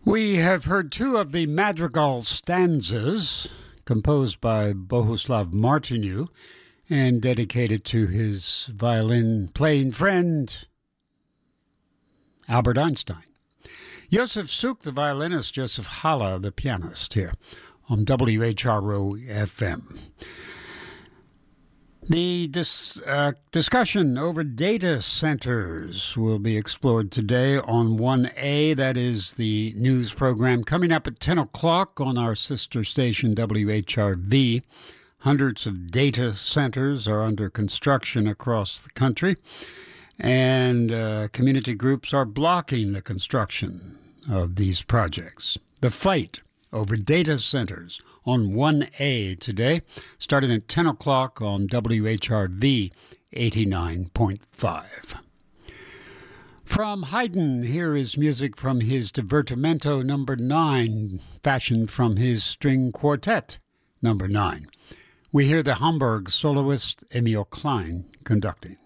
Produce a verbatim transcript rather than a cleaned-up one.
We have heard two of the madrigal stanzas composed by Bohuslav Martinu and dedicated to his violin-playing friend, Albert Einstein. Josef Suk, the violinist, Joseph Hala, the pianist, here on W H R O F M. The dis, uh, discussion over data centers will be explored today on one A. That is the news program coming up at ten o'clock on our sister station W H R V. Hundreds of data centers are under construction across the country, and uh, community groups are blocking the construction of these projects. The fight over data centers on one A today, starting at ten o'clock on W H R V eighty-nine point five. From Haydn, here is music from his Divertimento number nine, fashioned from his string quartet number nine. We hear the Hamburg soloist Emil Klein conducting.